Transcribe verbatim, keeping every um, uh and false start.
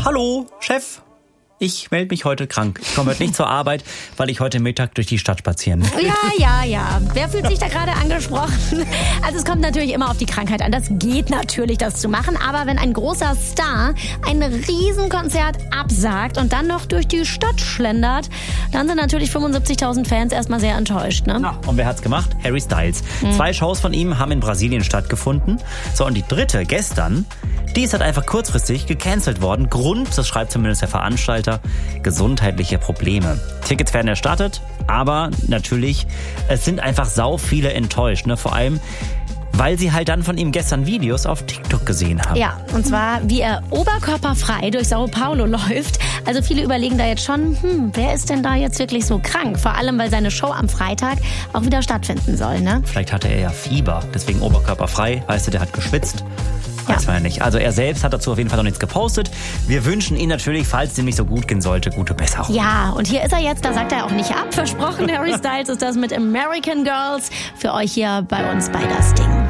Hallo, Chef. Ich melde mich heute krank. Ich komme heute nicht zur Arbeit, weil ich heute Mittag durch die Stadt spazieren will. Ja, ja, ja. Wer fühlt sich da gerade angesprochen? Also es kommt natürlich immer auf die Krankheit an. Das geht natürlich, das zu machen. Aber wenn ein großer Star ein Riesenkonzert absagt und dann noch durch die Stadt schlendert, dann sind natürlich fünfundsiebzigtausend Fans erstmal sehr enttäuscht. Ne? Ja, und wer hat's gemacht? Harry Styles. Mhm. Zwei Shows von ihm haben in Brasilien stattgefunden. So, und die dritte, gestern, die ist halt einfach kurzfristig gecancelt worden. Grund, das schreibt zumindest der Veranstalter, gesundheitliche Probleme. Tickets werden erstattet, aber natürlich, es sind einfach sau viele enttäuscht. Ne? Vor allem, weil sie halt dann von ihm gestern Videos auf TikTok gesehen haben. Ja, und zwar, wie er oberkörperfrei durch Sao Paulo läuft. Also viele überlegen da jetzt schon, hm, wer ist denn da jetzt wirklich so krank? Vor allem, weil seine Show am Freitag auch wieder stattfinden soll, ne? Vielleicht hatte er ja Fieber, deswegen oberkörperfrei. Weißt du, der hat geschwitzt. Weiß man ja nicht. Also er selbst hat dazu auf jeden Fall noch nichts gepostet. Wir wünschen ihm natürlich, falls es ihm nicht so gut gehen sollte, gute Besserung. Ja, und hier ist er jetzt, da sagt er auch nicht ab. Versprochen, Harry Styles ist das mit American Girls für euch hier bei uns bei Das Ding.